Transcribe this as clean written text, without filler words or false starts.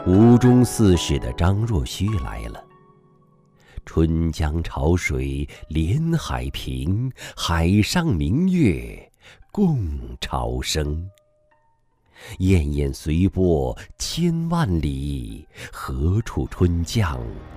吴中四室的张若虚来了。春江潮水连海平，海上明月共潮生。滟滟随波千万里，何处春江